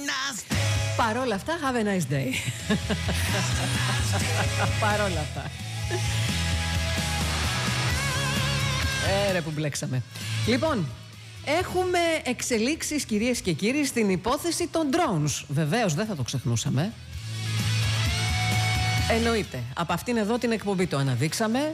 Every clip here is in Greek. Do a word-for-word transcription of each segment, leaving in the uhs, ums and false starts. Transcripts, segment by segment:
Παρόλα αυτά, have a nice day. Παρόλα αυτά. Ε, ρε που μπλέξαμε. Λοιπόν, έχουμε εξελίξεις, κυρίες και κύριοι, στην υπόθεση των drones. Βεβαίως, δεν θα το ξεχνούσαμε. Εννοείται. Από αυτήν εδώ την εκπομπή το αναδείξαμε.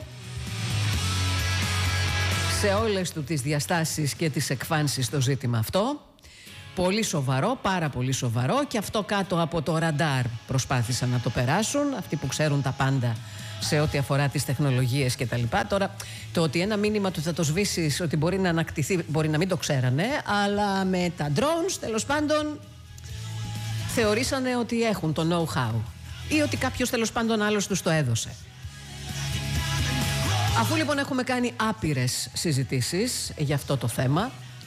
Σε όλες του τις διαστάσεις και τις εκφάνσεις το ζήτημα αυτό. Πολύ σοβαρό, πάρα πολύ σοβαρό, και αυτό κάτω από το ραντάρ προσπάθησαν να το περάσουν αυτοί που ξέρουν τα πάντα σε ό,τι αφορά τις τεχνολογίες και τα λοιπά. Τώρα, το ότι ένα μήνυμα του θα το σβήσεις, ότι μπορεί να ανακτηθεί, μπορεί να μην το ξέρανε, αλλά με τα drones, τέλος πάντων, θεωρήσανε ότι έχουν το know-how ή ότι κάποιος τέλος πάντων άλλος τους το έδωσε. Αφού λοιπόν έχουμε κάνει άπειρες συζητήσεις για αυτό το θέμα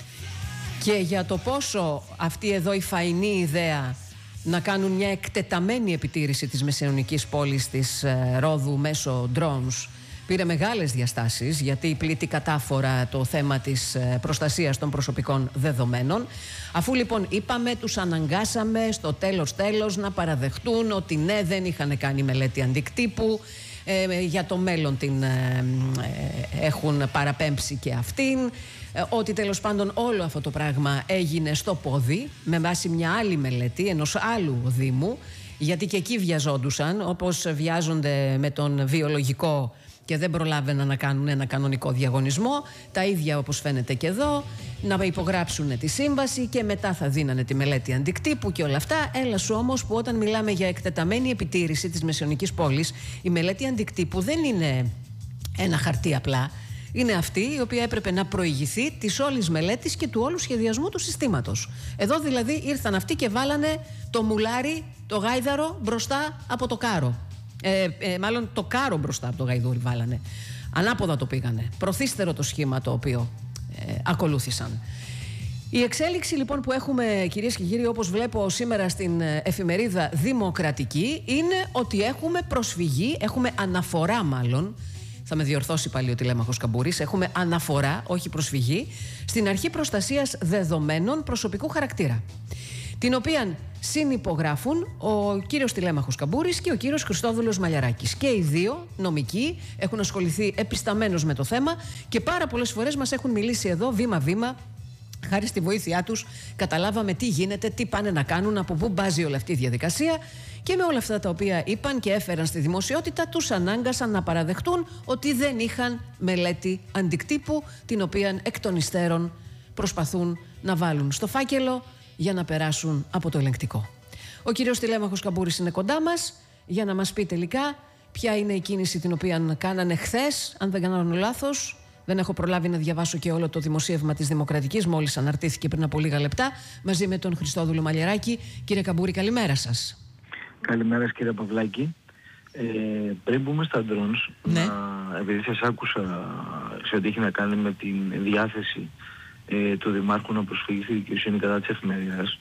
και για το πόσο αυτή εδώ η φαϊνή ιδέα να κάνουν μια εκτεταμένη επιτήρηση της μεσαιωνικής πόλης της ε, Ρόδου μέσω drones πήρε μεγάλες διαστάσεις, γιατί πλήττει κατάφορα το θέμα της ε, προστασίας των προσωπικών δεδομένων. Αφού λοιπόν είπαμε, τους αναγκάσαμε στο τέλος τέλος να παραδεχτούν ότι ναι, δεν είχαν κάνει μελέτη αντικτύπου, ε, για το μέλλον την ε, ε, έχουν παραπέμψει και αυτήν, ε, ότι τέλος πάντων όλο αυτό το πράγμα έγινε στο πόδι με βάση μια άλλη μελέτη ενός άλλου δήμου, γιατί και εκεί βιαζόντουσαν όπως βιάζονται με τον βιολογικό και δεν προλάβαιναν να κάνουν ένα κανονικό διαγωνισμό. Τα ίδια όπως φαίνεται και εδώ, να υπογράψουν τη σύμβαση και μετά θα δίνανε τη μελέτη αντικτύπου και όλα αυτά. Έλα σου όμως που όταν μιλάμε για εκτεταμένη επιτήρηση της μεσαιωνικής πόλης, η μελέτη αντικτύπου δεν είναι ένα χαρτί απλά. Είναι αυτή η οποία έπρεπε να προηγηθεί της όλης μελέτης και του όλου σχεδιασμού του συστήματος. Εδώ δηλαδή ήρθαν αυτοί και βάλανε το μουλάρι, το γάιδαρο μπροστά από το κάρο. Ε, ε, μάλλον το κάρο μπροστά από το γαϊδούρι βάλανε. Ανάποδα το πήγανε. Προθύστερο το σχήμα το οποίο ε, ακολούθησαν. Η εξέλιξη λοιπόν που έχουμε, κυρίες και κύριοι, όπως βλέπω σήμερα στην εφημερίδα Δημοκρατική, είναι ότι έχουμε προσφυγή, έχουμε αναφορά μάλλον, θα με διορθώσει πάλι ο τηλέμαχος Καμπούρης, έχουμε αναφορά, όχι προσφυγή, στην Αρχή Προστασίας Δεδομένων Προσωπικού Χαρακτήρα, την οποία συνυπογράφουν ο κύριος τηλέμαχος Καμπούρης και ο κύριος Χριστόδουλος Μαλιαράκης. Και οι δύο νομικοί έχουν ασχοληθεί επισταμένως με το θέμα και πάρα πολλές φορές μας έχουν μιλήσει εδώ βήμα-βήμα. Χάρη στη βοήθειά τους καταλάβαμε τι γίνεται, τι πάνε να κάνουν, από πού μπάζει όλη αυτή η διαδικασία, και με όλα αυτά τα οποία είπαν και έφεραν στη δημοσιότητα τους ανάγκασαν να παραδεχτούν ότι δεν είχαν μελέτη αντικτύπου, την οποία εκ των υστέρων προσπαθούν να βάλουν στο φάκελο για να περάσουν από το ελεγκτικό. Ο κύριος τηλέμαχος Καμπούρης είναι κοντά μας για να μας πει τελικά ποια είναι η κίνηση την οποία κάνανε χθες, αν δεν κάνω λάθος. Δεν έχω προλάβει να διαβάσω και όλο το δημοσίευμα της Δημοκρατικής, μόλις αναρτήθηκε πριν από λίγα λεπτά, μαζί με τον Χριστόδουλο Μαλιαράκη. Κύριε Καμπούρη, καλημέρα σας. Καλημέρα κύριε Παυλάκη. Ε, πριν μπούμε στα drones, ναι. να, επειδή σας άκουσα σε ό,τι έχει να κάνει με τη διάθεση ε, του Δημάρχου να προσφύγει στη δικαιοσύνη κατά της εφημερίδας,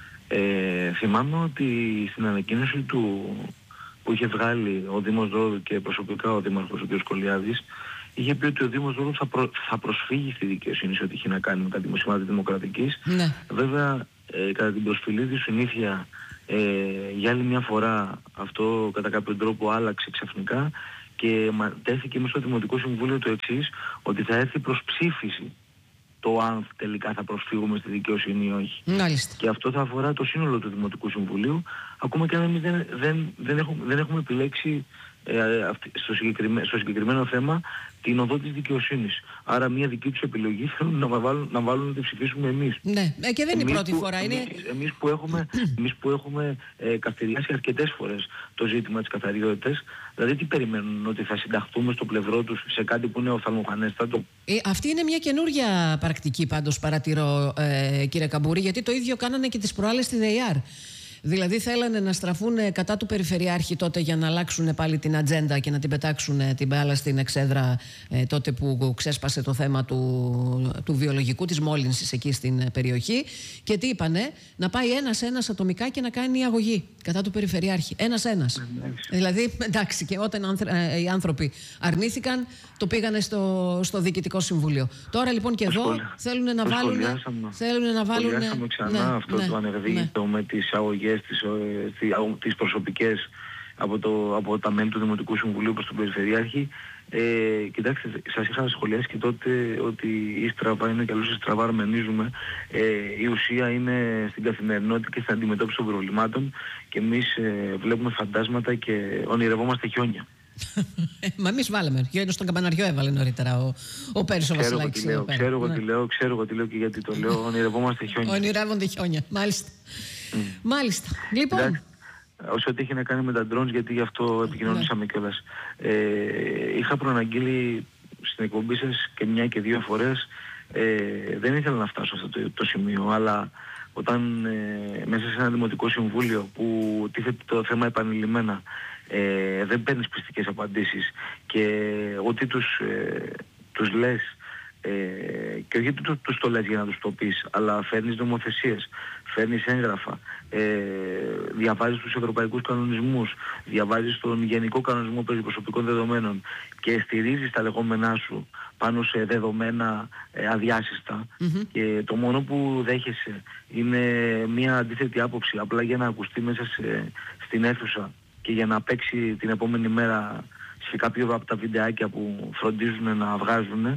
ε, θυμάμαι ότι στην ανακοίνωση του που είχε βγάλει ο Δήμος Ρόδου και προσωπικά ο Δήμαρχος ο κ. Σκολιάδης, είχε πει ότι ο Δήμος Ρόδου θα, προ, θα προσφύγει στη δικαιοσύνη σε ό,τι έχει να κάνει με τα δημοσιεύματα Δημοκρατικής. Ναι. Βέβαια, ε, κατά την προσφυλή της συνήθεια, ε, για άλλη μια φορά αυτό κατά κάποιο τρόπο άλλαξε ξαφνικά και τέθηκε μέσα στο Δημοτικό Συμβούλιο το εξής, ότι θα έρθει προς ψήφιση το αν τελικά θα προσφύγουμε στη δικαιοσύνη ή όχι. Μάλιστα. Και αυτό θα αφορά το σύνολο του Δημοτικού Συμβουλίου, ακόμα και αν εμείς δεν, δεν, δεν, έχουμε, δεν έχουμε επιλέξει ε, αυτή, στο, συγκεκριμένο, στο συγκεκριμένο θέμα την οδό της δικαιοσύνης. Άρα μια δική τους επιλογή θέλουν να βάλουν να, βάλουν να τη ψηφίσουμε εμείς. Ναι, ε, και δεν είναι η πρώτη που, φορά. Εμείς, είναι... εμείς που έχουμε, εμείς που έχουμε ε, καυτηριάσει αρκετές φορές το ζήτημα της καθαριότητας, δηλαδή τι περιμένουν, ότι θα συνταχθούμε στο πλευρό τους σε κάτι που είναι οφθαλμοφανέστατο? Ε, αυτή είναι μια καινούργια πρακτική πάντως, παρατηρώ, ε, κύριε Καμπούρη, γιατί το ίδιο κάνανε και τις προάλλες στη ΔΕΙΑΡ. Δηλαδή θέλανε να στραφούν κατά του Περιφερειάρχη τότε για να αλλάξουν πάλι την ατζέντα και να την πετάξουν την μπάλα στην εξέδρα ε, τότε που ξέσπασε το θέμα του, του βιολογικού, της μόλυνσης εκεί στην περιοχή. Και τι είπανε? Να πάει ένας-ένας ατομικά και να κάνει αγωγή κατά του Περιφερειάρχη. Ένας-ένας. Δηλαδή, εντάξει, και όταν οι άνθρωποι αρνήθηκαν, το πήγανε στο, στο Διοικητικό Συμβούλιο. Τώρα λοιπόν και εδώ θέλουν να βάλουν. Θέλουν να βάλουν. Σχολιάσαμε ξανά ναι, αυτό ναι, το ανεβδίγητο ναι. με τις αγωγές, τις, τις προσωπικές από, το, από τα μέλη του Δημοτικού Συμβουλίου προς τον Περιφερειάρχη. Ε, κοιτάξτε, σας είχα σχολιάσει και τότε ότι η στραβά είναι καλώς η στραβά αρμενίζουμε. Ε, η ουσία είναι στην καθημερινότητα και στην αντιμετώπιση των προβλημάτων και εμείς ε, βλέπουμε φαντάσματα και ονειρευόμαστε χιόνια. Μα εμείς βάλαμε. Χιόνια στον Καμπαναριό έβαλε νωρίτερα ο, ο Πέρης ο Βασιλάκης. Ξέρω εγώ τι λέω, ξέρω εγώ τι λέω και γιατί το λέω. Ονειρευόμαστε χιόνια. Ονειρεύονται χιόνια, μάλιστα. Mm. Μάλιστα. Λοιπόν. Εντάξει, όσο έχει να κάνει με τα drones, γιατί γι' αυτό επικοινωνήσαμε ναι. κιόλας. Ε, είχα προαναγγείλει στην εκπομπή σας και μια και δύο φορές. Ε, δεν ήθελα να φτάσω σε αυτό το, το σημείο, αλλά όταν ε, μέσα σε ένα Δημοτικό Συμβούλιο που τίθεται το θέμα επανειλημμένα, ε, δεν παίρνεις πιστικές απαντήσεις και ότι τους, ε, τους λες ε, και όχι τους, τους το λες για να τους το πεις, αλλά φέρνεις νομοθεσίες, φέρνεις έγγραφα, ε, διαβάζεις τους ευρωπαϊκούς κανονισμούς, διαβάζεις τον Γενικό Κανονισμό περί προσωπικών δεδομένων και στηρίζεις τα λεγόμενά σου πάνω σε δεδομένα ε, αδιάσυστα mm-hmm. και το μόνο που δέχεσαι είναι μια αντίθετη άποψη απλά για να ακουστεί μέσα σε, στην αίθουσα και για να παίξει την επόμενη μέρα σε κάποιο από τα βιντεάκια που φροντίζουν να βγάζουν,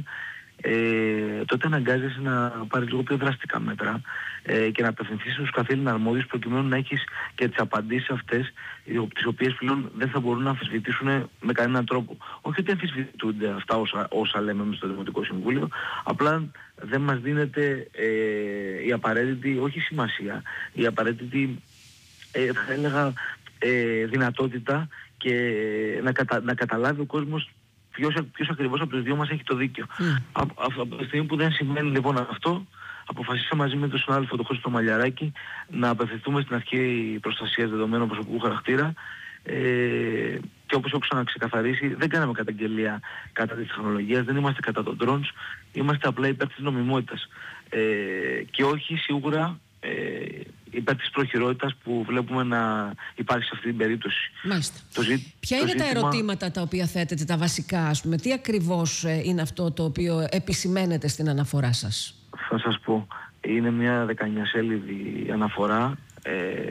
ε, τότε αναγκάζεσαι να πάρεις λίγο πιο δραστικά μέτρα ε, και να απευθυνθείς στους καθήλυνα αρμόδιους προκειμένου να έχεις και τις απαντήσεις αυτές, τις οποίες πλέον δεν θα μπορούν να αμφισβητήσουν με κανέναν τρόπο. Όχι ότι αμφισβητούνται αυτά όσα, όσα λέμε εμείς στο Δημοτικό Συμβούλιο, απλά δεν μας δίνεται ε, η απαραίτητη, όχι σημασία, η απαραίτητη, ε, θα έλεγα, ε, δυνατότητα και να, κατα, να καταλάβει ο κόσμος ποιος, ποιος ακριβώς από τους δύο μας έχει το δίκιο. Mm. Από, από, από τη στιγμή που δεν σημαίνει λοιπόν αυτό, αποφασίσαμε μαζί με τον συνάδελφο τον Χρήστο Μαλιαράκη να απευθυνθούμε στην αρχή προστασίας δεδομένων προσωπικού χαρακτήρα ε, και όπως έχω ξαναξεκαθαρίσει, δεν κάναμε καταγγελία κατά της τεχνολογίας, δεν είμαστε κατά των drones, είμαστε απλά υπέρ της νομιμότητας ε, και όχι σίγουρα ε, υπέρ της προχειρότητας που βλέπουμε να υπάρχει σε αυτή την περίπτωση. Μάλιστα. Το ζή... Ποια το είναι ζήτημα... τα ερωτήματα τα οποία θέτετε, τα βασικά, ας πούμε, τι ακριβώς είναι αυτό το οποίο επισημαίνεται στην αναφορά σας? Θα σας πω, είναι μια δεκαεννιά σέλιδη αναφορά ε,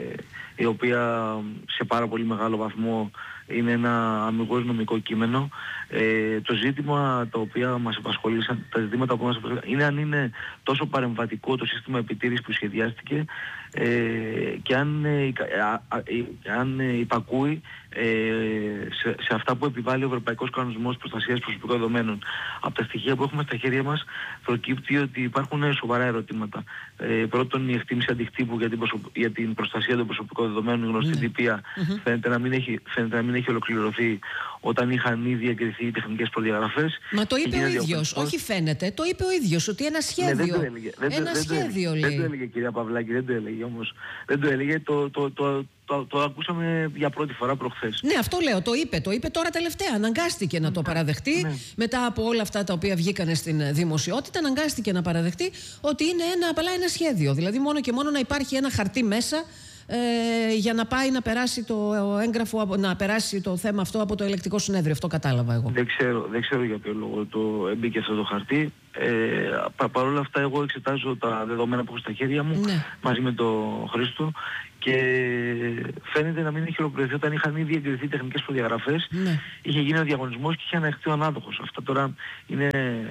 η οποία σε πάρα πολύ μεγάλο βαθμό είναι ένα αμιγώς νομικό κείμενο. Ε, το ζήτημα τα οποία μας απασχολήσαν, τα ζητήματα που μας απασχολήσαν είναι αν είναι τόσο παρεμβατικό το σύστημα επιτήρησης που σχεδιάστηκε ε, και αν, ε, α, α, αν ε, υπακούει ε, σε, σε αυτά που επιβάλλει ο Ευρωπαϊκός Κανονισμός Προστασίας Προσωπικών Δεδομένων. Από τα στοιχεία που έχουμε στα χέρια μας προκύπτει ότι υπάρχουν σοβαρά ερωτήματα. Ε, πρώτον, η εκτίμηση αντικτύπου για την, προσωπ... για την προστασία των προσωπικών δεδομένων, γνωστή mm-hmm. τυπία, mm-hmm. φαίνεται να μην έχει, φαίνεται να μην έχει ολοκληρωθεί όταν είχαν ήδη εγκριθεί οι τεχνικές προδιαγραφές. Μα το είπε ο ίδιος, όχι φαίνεται, το είπε ο ίδιος ότι ένα σχέδιο. Ναι, δεν το έλεγε. Δεν ένα το, σχέδιο δεν λέει. Δεν το έλεγε κυρία Παυλάκη, δεν το έλεγε όμως. Δεν το έλεγε, το, το, το, το, το, το ακούσαμε για πρώτη φορά προχθές. Ναι, αυτό λέω, το είπε, το είπε τώρα τελευταία. Αναγκάστηκε να το παραδεχτεί ναι. μετά από όλα αυτά τα οποία βγήκανε στην δημοσιότητα. Αναγκάστηκε να παραδεχτεί ότι είναι ένα, απλά ένα σχέδιο. Δηλαδή μόνο και μόνο να υπάρχει ένα χαρτί μέσα. Ε, για να πάει να περάσει το έγγραφο, να περάσει το θέμα αυτό από το ελεκτικό συνέδριο. Αυτό κατάλαβα εγώ. Δεν ξέρω, δεν ξέρω για ποιο λόγο το μπήκε αυτό το χαρτί. Ε, πα, Παρ' όλα αυτά εγώ εξετάζω τα δεδομένα που έχω στα χέρια μου ναι. μαζί με τον Χρήστο και φαίνεται να μην έχει ολοκληρωθεί όταν είχαν ήδη εγκριθεί τεχνικές προδιαγραφές. Ναι. Είχε γίνει ο διαγωνισμός και είχε αναχθεί ο ανάδοχος. Αυτά τώρα είναι,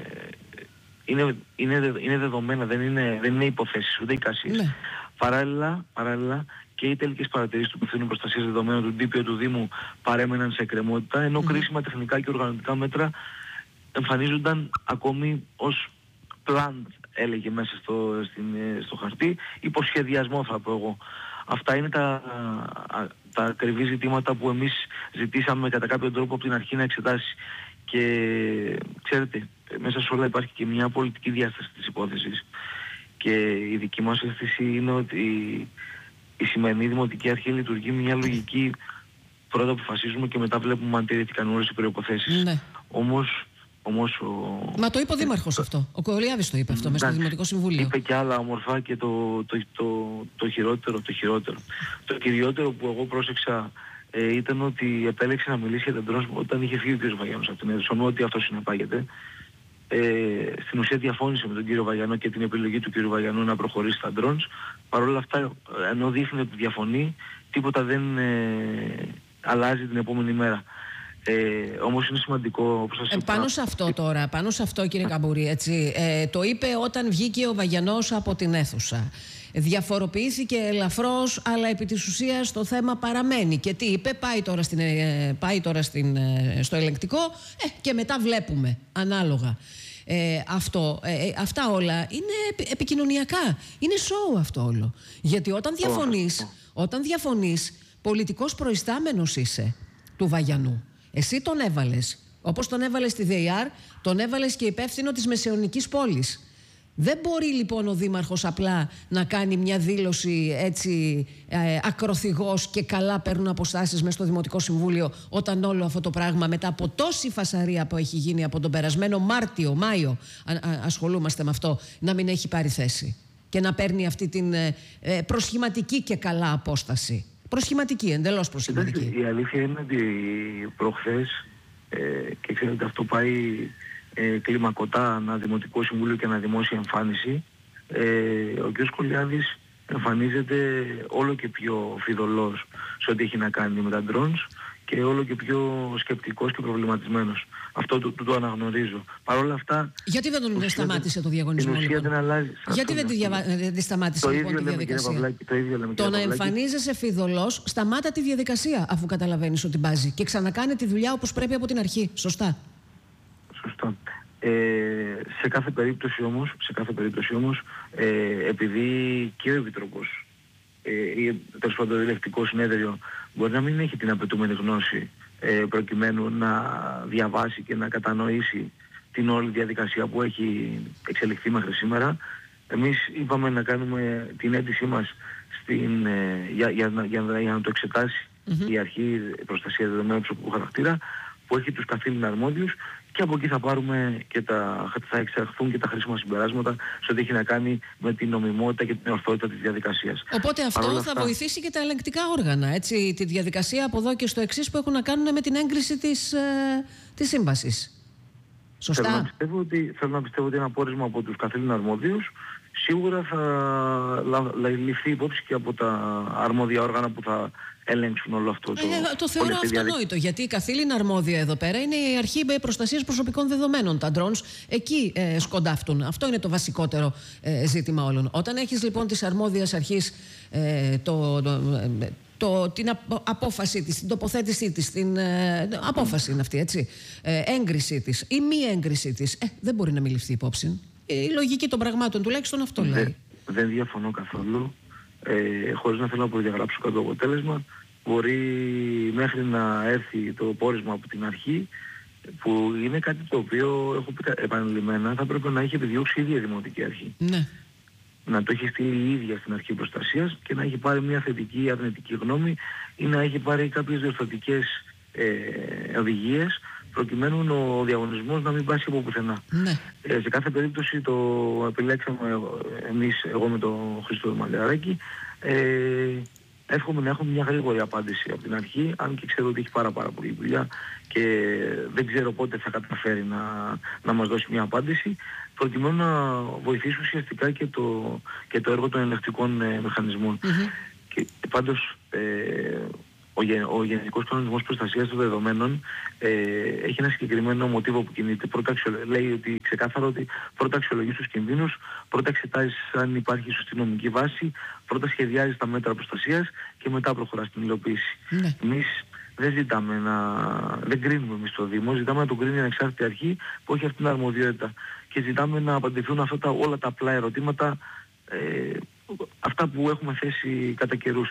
είναι, είναι, είναι δεδομένα, δεν είναι, δεν είναι υποθέσεις ούτε εικασίες. Ναι. Παράλληλα, παράλληλα και οι τελικές παρατηρήσεις του Υπευθύνου Προστασίας Δεδομένων του ντι πι ο του Δήμου παρέμεναν σε εκκρεμότητα, ενώ mm-hmm. κρίσιμα τεχνικά και οργανωτικά μέτρα εμφανίζονταν ακόμη ως πλάν, έλεγε μέσα στο, στην, στο χαρτί, υποσχεδιασμό θα πω εγώ. Αυτά είναι τα, τα ακριβή ζητήματα που εμείς ζητήσαμε κατά κάποιον τρόπο από την αρχή να εξετάσει. Και ξέρετε, μέσα σε όλα υπάρχει και μια πολιτική διάσταση της υπόθεσης. Και η δική μας αίσθηση είναι ότι η σημερινή Δημοτική Αρχή λειτουργεί με μια λογική, πρώτα αποφασίζουμε και μετά βλέπουμε αν τηρήθηκαν όλες οι προϋποθέσεις. Ναι. Όμως, όμως ο... Μα το είπε ο Δήμαρχος αυτό. Ο Κολλιάδης το είπε αυτό μέσα στο Δημοτικό Συμβούλιο. Είπε και άλλα ομορφά και το, το, το, το χειρότερο, το χειρότερο. Το κυριότερο που εγώ πρόσεξα ε, ήταν ότι επέλεξε να μιλήσει για τα drones όταν είχε φύγει ο κ. Βαγιάννος από την αίθουσα, με ό,τι αυτό συνεπάγεται. Ε, στην ουσία διαφώνησε με τον κύριο Βαγιανό και την επιλογή του κύριου Βαγιανού να προχωρήσει στα drones. Παρ' όλα αυτά, ενώ δείχνει ότι διαφωνεί, τίποτα δεν ε, αλλάζει την επόμενη μέρα. Ε, όμως είναι σημαντικό, όπως σας είπα... Ε, πάνω σε αυτό τώρα, πάνω σε αυτό κύριε Καμπούρη, έτσι, ε, το είπε όταν βγήκε ο Βαγιανός από την αίθουσα. Διαφοροποιήθηκε ελαφρώς, αλλά επί της ουσίας το θέμα παραμένει. Και τι είπε, πάει τώρα, στην, ε, πάει τώρα στην, ε, στο ελεγκτικό ε, και μετά βλέπουμε, ανάλογα. Ε, αυτό, ε, αυτά όλα είναι επι, επικοινωνιακά. Είναι show αυτό όλο. Γιατί όταν διαφωνείς, όταν διαφωνείς, πολιτικός προϊστάμενος είσαι του Βαγιανού. Εσύ τον έβαλες, όπως τον έβαλες στη ΔΕΙΑΡ, τον έβαλες και υπεύθυνο της Μεσαιωνικής Πόλης. Δεν μπορεί λοιπόν ο Δήμαρχος απλά να κάνει μια δήλωση έτσι ε, ακροθυγός και καλά παίρνουν αποστάσεις μέσα στο Δημοτικό Συμβούλιο, όταν όλο αυτό το πράγμα μετά από τόση φασαρία που έχει γίνει από τον περασμένο Μάρτιο, Μάιο, α, α, ασχολούμαστε με αυτό, να μην έχει πάρει θέση και να παίρνει αυτή την ε, προσχηματική και καλά απόσταση. Προσχηματική, εντελώς προσχηματική. Η αλήθεια είναι ότι προχθές, ε, και ξέρετε αυτό πάει ε, κλιμακωτά ένα Δημοτικό Συμβούλιο και ένα δημόσια εμφάνιση, ε, ο κ. Κολλιάδης εμφανίζεται όλο και πιο φιδωλός σε ό,τι έχει να κάνει με τα drones και όλο και πιο σκεπτικός και προβληματισμένος. Αυτό το, το, το αναγνωρίζω. Παρ' όλα αυτά... Γιατί δεν τον σταμάτησε το διαγωνισμό, λοιπόν? Δεν αλλάζει. Γιατί δεν τη, διαβα... τη σταμάτησε, το λοιπόν, ίδιο τη λέμε, διαδικασία? Παυλάκη, το ίδιο λέμε, το να εμφανίζεσαι φιδωλός, σταμάτα τη διαδικασία, αφού καταλαβαίνεις ότι μπάζει. Και ξανακάνε τη δουλειά όπως πρέπει από την αρχή. Σωστά. Σωστά. Ε, σε κάθε περίπτωση όμως, σε κάθε περίπτωση όμως ε, επειδή και ο Επιτροπός ε, ή τέλος πάντων το Ελεκτικό Συνέδριο μπορεί να μην έχει την απαιτούμενη γνώση ε, προκειμένου να διαβάσει και να κατανοήσει την όλη διαδικασία που έχει εξελιχθεί μέχρι σήμερα, εμείς είπαμε να κάνουμε την αίτησή μας στην, ε, για, για, για, για, για να το εξετάσει mm-hmm. η Αρχή Προστασίας Δεδομένων Προσωπικού Χαρακτήρα, που έχει τους καθήλυνα αρμόδιους, και από εκεί θα πάρουμε και τα, θα εξαρθούν και τα χρήσιμα συμπεράσματα σε ό,τι έχει να κάνει με την νομιμότητα και την ορθότητα της διαδικασίας. Οπότε αυτό θα αυτά... βοηθήσει και τα ελεγκτικά όργανα, έτσι, τη διαδικασία από εδώ και στο εξής που έχουν να κάνουν με την έγκριση της, ε, της σύμβασης. Σωστά. Θέλω να πιστεύω ότι, θέλω να πιστεύω ότι ένα πόρισμα από τους καθήλυνα αρμόδιους σίγουρα θα λα, ληφθεί υπόψη και από τα αρμόδια όργανα που θα ελέγξουν όλο αυτό το... Ε, το θεωρώ αυτονόητο, γιατί η καθήλυνα αρμόδια εδώ πέρα είναι η Αρχή Προστασίας Προσωπικών Δεδομένων. Τα drones εκεί ε, σκοντάφτουν. Αυτό είναι το βασικότερο ε, ζήτημα όλων. Όταν έχεις λοιπόν της αρμόδιας αρχής ε, το, το, το, την απόφαση της, την τοποθέτησή της, την ε, απόφαση είναι αυτή, έτσι, ε, έγκρισή της ή μη έγκρισή της, ε, δεν μπορεί να μην ληφθεί υπόψη. Η λογική των πραγμάτων, τουλάχιστον αυτό λέει. Δεν, δεν διαφωνώ καθόλου. Ε, χωρίς να θέλω να προδιαγράψω κάποιο αποτέλεσμα, μπορεί μέχρι να έρθει το πόρισμα από την αρχή, που είναι κάτι το οποίο έχω πει επανειλημμένα, θα πρέπει να έχει επιδιώξει η ίδια η Δημοτική Αρχή. Ναι. Να το έχει στείλει η ίδια στην Αρχή Προστασίας και να έχει πάρει μια θετική ή αρνητική γνώμη ή να έχει πάρει κάποιες διορθωτικές ε, οδηγίες, προκειμένου ο διαγωνισμός να μην πάσει από πουθενά. Ναι. Ε, σε κάθε περίπτωση το επιλέξαμε εμείς, εγώ με τον Χρήστο Μαλιαράκη. Ε, εύχομαι να έχουμε μια γρήγορη απάντηση από την αρχή, αν και ξέρω ότι έχει πάρα πάρα πολλή δουλειά και δεν ξέρω πότε θα καταφέρει να, να μας δώσει μια απάντηση, προκειμένου να βοηθήσει ουσιαστικά και το, και το έργο των ελεγκτικών ε, μηχανισμών. Mm-hmm. Και πάντως ε, Ο, γε, ο Γενικός Κανονισμός Προστασίας των Δεδομένων ε, έχει ένα συγκεκριμένο μοτίβο που κινείται. Πρώτα λέει ότι ξεκάθαρα ότι πρώτα αξιολογείς τους κινδύνους, πρώτα εξετάζεις αν υπάρχει σωστή νομική βάση, πρώτα σχεδιάζεις τα μέτρα προστασίας και μετά προχωράς στην υλοποίηση. Ναι. Εμείς δεν ζητάμε να... δεν κρίνουμε εμείς το Δήμο, ζητάμε να τον κρίνει μια εξάρτητη αρχή που έχει αυτήν την αρμοδιότητα. Και ζητάμε να απαντηθούν αυτά τα, όλα τα απλά ερωτήματα, ε, αυτά που έχουμε θέσει κατά καιρούς.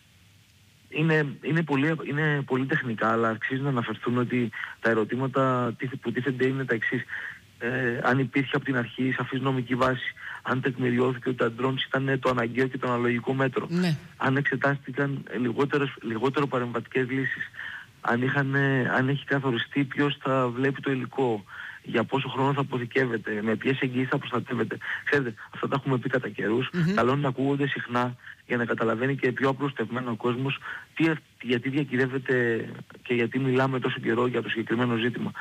Είναι, είναι, πολύ, είναι πολύ τεχνικά, αλλά αξίζει να αναφερθούν ότι τα ερωτήματα που τίθενται είναι τα εξής. ε, αν υπήρχε από την αρχή σαφής νομική βάση, αν τεκμηριώθηκε ότι τα drones ήταν το αναγκαίο και το αναλογικό μέτρο, ναι. αν εξετάστηκαν λιγότερο, λιγότερο παρεμβατικές λύσεις, αν, είχαν, αν έχει καθοριστεί ποιος θα βλέπει το υλικό, για πόσο χρόνο θα αποθηκεύεται, με ποιες εγγύησεις θα προστατεύεται. Ξέρετε, αυτά τα έχουμε πει κατά καιρούς. Mm-hmm. Καλό είναι να ακούγονται συχνά για να καταλαβαίνει και πιο απλουστευμένο ο κόσμος τι, γιατί διακυδεύεται και γιατί μιλάμε τόσο καιρό για το συγκεκριμένο ζήτημα.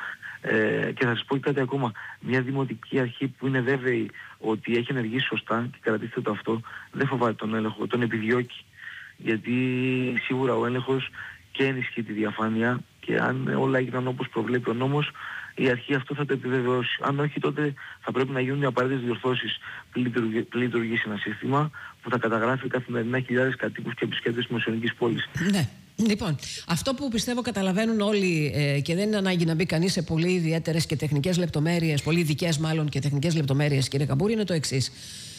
Ε, και θα σας πω και κάτι ακόμα. Μια δημοτική αρχή που είναι βέβαιη ότι έχει ενεργήσει σωστά, και κρατήστε το αυτό, δεν φοβάται τον έλεγχο, τον επιδιώκει. Γιατί σίγουρα ο έλεγχος και ενισχύει τη διαφάνεια, και αν όλα έγιναν όπως προβλέπει ο νόμος, η αρχή αυτό θα το επιβεβαιώσει. Αν όχι, τότε θα πρέπει να γίνουν οι απαραίτητες διορθώσεις πριν λειτουργήσει ένα σύστημα που θα καταγράφει καθημερινά χιλιάδες κατοίκους και επισκέπτες της Μεσαιωνικής πόλης. Ναι. Λοιπόν, αυτό που πιστεύω καταλαβαίνουν όλοι, ε, και δεν είναι ανάγκη να μπει κανείς σε πολύ ιδιαίτερες και τεχνικές λεπτομέρειες, πολύ ειδικές μάλλον και τεχνικές λεπτομέρειες, κύριε Καμπούρη, είναι το εξής.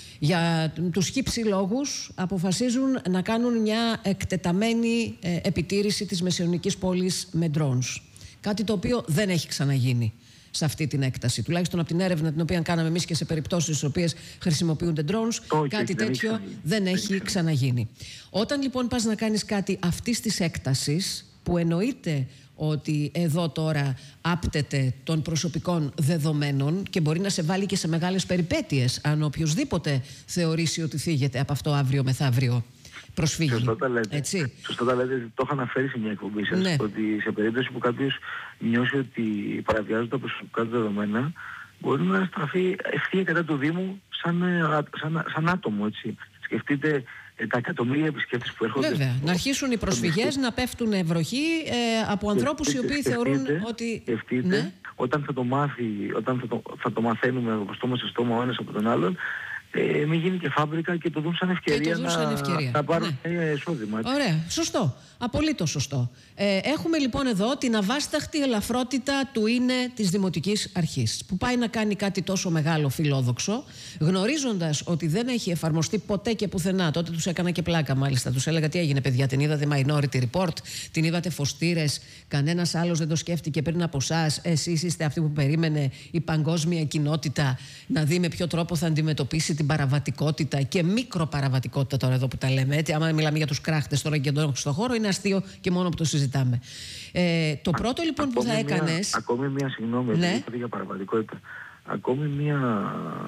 Για τους χύψη λόγους αποφασίζουν να κάνουν μια εκτεταμένη ε, επιτήρηση της Μεσαιωνικής πόλης με drones. Κάτι το οποίο δεν έχει ξαναγίνει σε αυτή την έκταση. Τουλάχιστον από την έρευνα την οποία κάναμε εμείς και σε περιπτώσεις στις οποίες χρησιμοποιούνται drones, oh, κάτι δεν τέτοιο έχει δεν έχει ξαναγίνει. Όταν λοιπόν πας να κάνεις κάτι αυτής της έκτασης, που εννοείται ότι εδώ τώρα άπτεται των προσωπικών δεδομένων και μπορεί να σε βάλει και σε μεγάλες περιπέτειες αν οποιοσδήποτε θεωρήσει ότι θίγεται από αυτό αύριο μεθαύριο προσφύγει. Σωστά τα λέτε. Έτσι. Σωστά τα λέτε. Το είχα αναφέρει σε μια εκπομπή σας, ναι. Ότι σε περίπτωση που κάποιος νιώσει ότι παραβιάζονται τα προσωπικά δεδομένα, μπορεί να στραφεί ευθεία κατά του Δήμου σαν, σαν, σαν άτομο. Έτσι. Σκεφτείτε τα εκατομμύρια επισκέπτες που έρχονται. Βέβαια. Να αρχίσουν οι προσφυγές να πέφτουν βροχή ε, από ανθρώπους οι οποίοι θεωρούν ότι... Σκεφτείτε, ναι. όταν θα το μάθει, όταν θα το, θα το μαθαίνουμε από στόμα σε στόμα ο ένας από τον άλλον, Ε, μην γίνει και φάμπρικα και το δουν σαν ευκαιρία, δουν να, σαν ευκαιρία. να πάρουν ναι. εισόδημα. Έτσι. Ωραία, σωστό. Απολύτως σωστό. Ε, έχουμε λοιπόν εδώ την αβάσταχτη ελαφρότητα του είναι της Δημοτικής Αρχής, που πάει να κάνει κάτι τόσο μεγάλο φιλόδοξο, γνωρίζοντας ότι δεν έχει εφαρμοστεί ποτέ και πουθενά. Τότε τους έκανα και πλάκα, μάλιστα. Τους έλεγα: τι έγινε, παιδιά, την είδατε Minority Report, την είδατε φωστήρες, κανένας άλλος δεν το σκέφτηκε πριν από εσάς. Εσείς είστε αυτοί που περίμενε η παγκόσμια κοινότητα να δει με ποιο τρόπο θα αντιμετωπίσει την παραβατικότητα και μικροπαραβατικότητα, τώρα εδώ που τα λέμε. Έτσι, άμα μιλάμε για τους κράχτες τώρα και τον στον χώρο, είναι αστείο και μόνο που το συζητάμε. Ε, το πρώτο λοιπόν που θα έκανες. Ακόμη μία, συγγνώμη, ναι. γιατί για παραβατικότητα. Ακόμη μία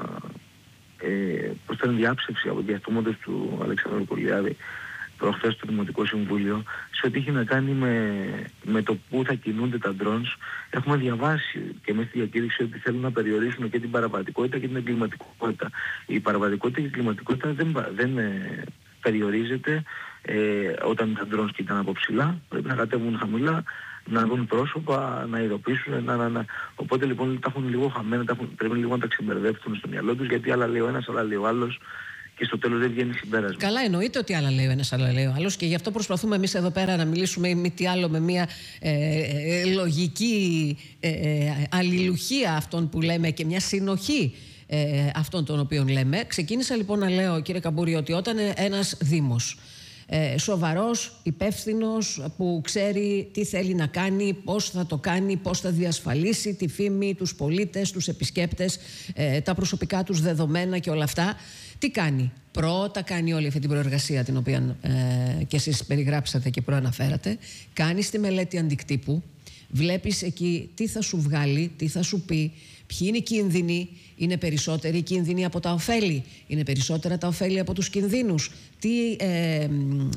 ε, προς την διάψευση από διαστόματος του Αλεξάνδρου Πολιάδη προχθές στο Δημοτικό Συμβούλιο, σε ό,τι έχει να κάνει με, με το πού θα κινούνται τα drones. Έχουμε διαβάσει και μέσα στη διακήρυξη ότι θέλουν να περιορίσουν και την παραβατικότητα και την εγκληματικότητα. Η παραβατικότητα και η εγκληματικότητα δεν, δεν ε, περιορίζεται ε, όταν τα drones κοιτάνε από ψηλά. Πρέπει να κατέβουν χαμηλά, να δουν πρόσωπα, να ειδοποιήσουν. Να, να, να. Οπότε λοιπόν τα έχουν λίγο χαμένα, τα έχουν, πρέπει λίγο να τα ξεμπερδεύουν στο μυαλό τους, γιατί άλλα λέει ο ένας, άλλα λέει ο άλλος. Και στο τέλος δεν βγαίνει συμπέρασμα. Καλά, εννοείται ότι άλλα λέει ο ένας, άλλα λέει ο άλλος, και γι' αυτό προσπαθούμε εμείς εδώ πέρα να μιλήσουμε μη τι άλλο με μια ε, ε, λογική ε, ε, αλληλουχία αυτών που λέμε και μια συνοχή ε, αυτών των οποίων λέμε. Ξεκίνησα λοιπόν να λέω, κύριε Καμπούρη, ότι όταν ένας δήμος Ε, σοβαρός, υπεύθυνος, που ξέρει τι θέλει να κάνει, πώς θα το κάνει, πώς θα διασφαλίσει τη φήμη, τους πολίτες, τους επισκέπτες, ε, τα προσωπικά τους δεδομένα και όλα αυτά, τι κάνει? Πρώτα κάνει όλη αυτή την προεργασία την οποία ε, και εσείς περιγράψατε και προαναφέρατε. Κάνεις τη μελέτη αντικτύπου, βλέπεις εκεί τι θα σου βγάλει, τι θα σου πει, ποιοι είναι οι κίνδυνοι. Είναι περισσότεροι οι κίνδυνοι από τα ωφέλη, είναι περισσότερα τα ωφέλη από τους κινδύνους. Τι ε,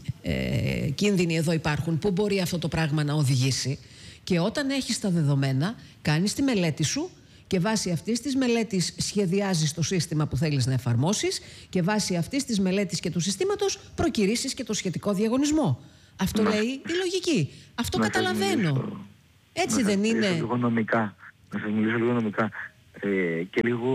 ε, κίνδυνοι εδώ υπάρχουν, πού μπορεί αυτό το πράγμα να οδηγήσει. Και όταν έχεις τα δεδομένα, κάνεις τη μελέτη σου και βάσει αυτής της μελέτης σχεδιάζεις το σύστημα που θέλεις να εφαρμόσεις και βάσει αυτής της μελέτης και του συστήματος προκηρύσεις και το σχετικό διαγωνισμό. Αυτό να, λέει η λογική. Αυτό καταλαβαίνω. Έτσι να δεν είναι? Λίγο νομικά. Να σας μιλήσω λίγο νομικά. Ε, και λίγο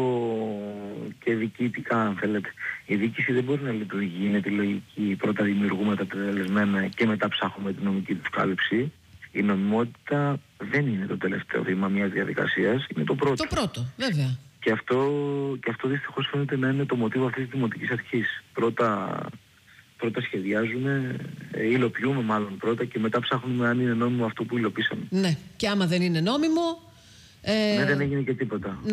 και διοικητικά, αν θέλετε. Η διοίκηση δεν μπορεί να λειτουργεί με τη λογική πρώτα δημιουργούμε τα τελεσμένα και μετά ψάχνουμε την νομική του κάλυψη. Η νομιμότητα δεν είναι το τελευταίο βήμα μιας διαδικασίας, είναι το πρώτο. Το πρώτο, βέβαια. Και αυτό, και αυτό δυστυχώς φαίνεται να είναι το μοτίβο αυτής της δημοτικής αρχής. Πρώτα, πρώτα σχεδιάζουμε, ε, υλοποιούμε μάλλον πρώτα και μετά ψάχνουμε αν είναι νόμιμο αυτό που υλοποιήσαμε. Ναι, και άμα δεν είναι νόμιμο... Ε, ναι, δεν έγινε και τίποτα. Ναι.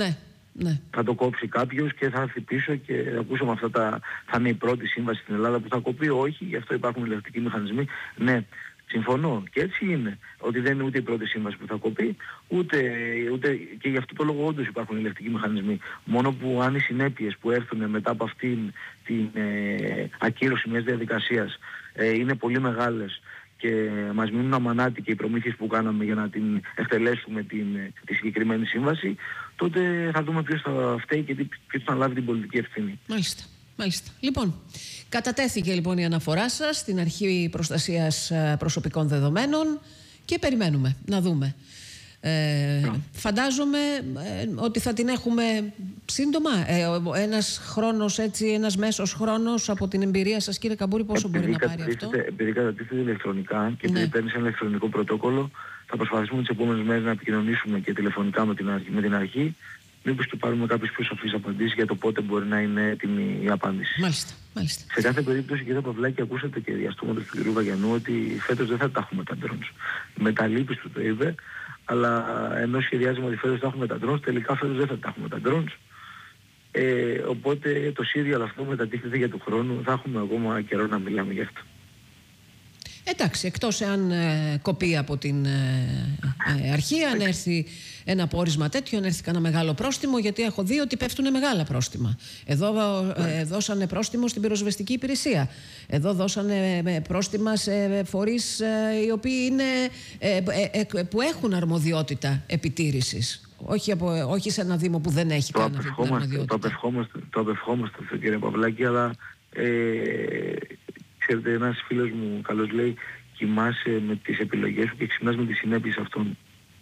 Ναι. Θα το κόψει κάποιος και θα έρθει πίσω και θα ακούσαμε αυτά τα... θα είναι η πρώτη σύμβαση στην Ελλάδα που θα κοπεί. Όχι, γι' αυτό υπάρχουν ελεγκτικοί μηχανισμοί. Ναι, συμφωνώ και έτσι είναι. Ότι δεν είναι ούτε η πρώτη σύμβαση που θα κοπεί, ούτε, ούτε και γι' αυτό το λόγο όντως υπάρχουν ελεγκτικοί μηχανισμοί. Μόνο που αν οι συνέπειες που έρθουν μετά από αυτήν την ε, ακύρωση μιας διαδικασίας ε, είναι πολύ μεγάλες και μας μείνουν αμανάτι και οι προμήθειες που κάναμε για να την εκτελέσουμε την, τη συγκεκριμένη σύμβαση, τότε θα δούμε ποιος θα φταίει και ποιος θα λάβει την πολιτική ευθύνη. Μάλιστα. Μάλιστα. Λοιπόν, κατατέθηκε λοιπόν η αναφορά σας στην Αρχή Προστασίας Προσωπικών Δεδομένων και περιμένουμε να δούμε. Ε, yeah. Φαντάζομαι ε, ότι θα την έχουμε σύντομα. Ε, ένας χρόνος έτσι, ένας μέσος χρόνος από την εμπειρία σας, κύριε Καμπούρη, πόσο επειδή μπορεί να πάρει αυτό? Επειδή κατατίθεται ηλεκτρονικά και επειδή ναι. παίρνει ένα ηλεκτρονικό πρωτόκολλο, θα προσπαθήσουμε τις επόμενες μέρες να επικοινωνήσουμε και τηλεφωνικά με την αρχή, με την αρχή μήπως του πάρουμε κάποιες πιο σοφείς απαντήσεις για το πότε μπορεί να είναι έτοιμη η απάντηση. Μάλιστα, μάλιστα. Σε κάθε περίπτωση, κύριε Παυλάκη, ακούσατε και διαστόματος του κ. Βαγιανού ότι φέτος δεν θα τα έχουμε τα drones. Με τα λύπης του το είπε, αλλά ενώ σχεδιάζουμε ότι φέτος θα έχουμε τα drones, τελικά φέτος δεν θα τα έχουμε τα drones. Ε, οπότε το σύριαλ αυτό μετατίθεται για του χρόνου, θα έχουμε ακόμα καιρό να μιλάμε γι' αυτό. Εντάξει, εκτός εάν ε, κοπεί από την ε, ε, αρχή, αν έρθει ένα πόρισμα τέτοιο, αν έρθει κανένα μεγάλο πρόστιμο, γιατί έχω δει ότι πέφτουν μεγάλα πρόστιμα. Εδώ ε, δώσανε πρόστιμο στην πυροσβεστική υπηρεσία. Εδώ δώσανε ε, πρόστιμα σε φορείς ε, οι οποίοι είναι, ε, ε, ε, που έχουν αρμοδιότητα επιτήρησης. Όχι, από, όχι σε ένα Δήμο που δεν έχει καν αυτή την αρμοδιότητα. Το απευχόμαστε, το απευχόμαστε αυτό, κύριε Παυλάκη, αλλά... Ε, ξέρετε, ένας φίλος μου καλώς λέει, κοιμάσαι με τις επιλογές σου και ξυπνάς με τις συνέπειες αυτών.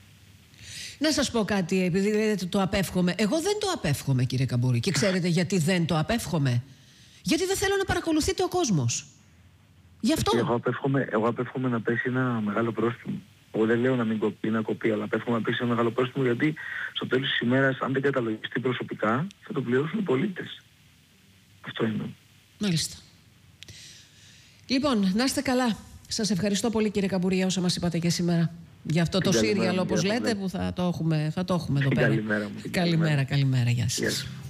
Να σας πω κάτι, επειδή λέτε το απέφχομαι. Εγώ δεν το απέφχομαι, κύριε Καμπούρη. Και ξέρετε γιατί δεν το απέφχομαι? Γιατί δεν θέλω να παρακολουθείτε ο κόσμος. Γι' αυτό. Εγώ απέφχομαι, εγώ απέφχομαι να πέσει ένα μεγάλο πρόστιμο. Εγώ δεν λέω να μην κοπεί, να κοπεί, αλλά απέφχομαι να πέσει ένα μεγάλο πρόστιμο, γιατί στο τέλος της ημέρας, αν δεν καταλογιστεί προσωπικά, θα το πληρώσουν οι πολίτες. Αυτό είναι. Μάλιστα. Λοιπόν, να είστε καλά. Σας ευχαριστώ πολύ, κύριε Καμπούρη, όσα μας είπατε και σήμερα. Για αυτό το σύριαλ, όπως λέτε, που θα το έχουμε, θα το έχουμε εδώ πέρα. Καλημέρα μου. Καλημέρα, καλημέρα. Γεια σας.